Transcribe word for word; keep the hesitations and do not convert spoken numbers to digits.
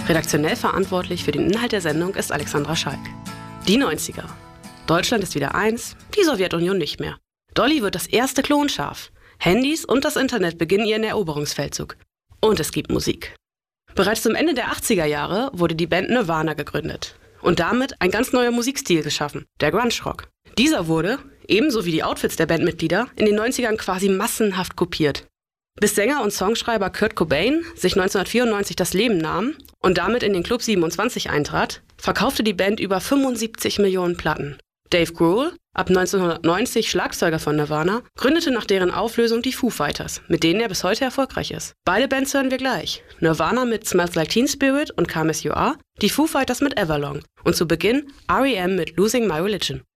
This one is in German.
Redaktionell verantwortlich für den Inhalt der Sendung ist Alexandra Schalk. Die neunziger. Deutschland ist wieder eins, die Sowjetunion nicht mehr. Dolly wird das erste Klonschaf. Handys und das Internet beginnen ihren Eroberungsfeldzug. Und es gibt Musik. Bereits zum Ende der achtziger Jahre wurde die Band Nirvana gegründet. Und damit ein ganz neuer Musikstil geschaffen, der Grunge-Rock. Dieser wurde, ebenso wie die Outfits der Bandmitglieder, in den neunzigern quasi massenhaft kopiert. Bis Sänger und Songschreiber Kurt Cobain sich neunzehnhundertvierundneunzig das Leben nahm und damit in den Club siebenundzwanzig eintrat, verkaufte die Band über fünfundsiebzig Millionen Platten. Dave Grohl, ab neunzehnhundertneunzig Schlagzeuger von Nirvana, gründete nach deren Auflösung die Foo Fighters, mit denen er bis heute erfolgreich ist. Beide Bands hören wir gleich. Nirvana mit Smells Like Teen Spirit und Come As You Are, die Foo Fighters mit Everlong und zu Beginn R E M mit Losing My Religion.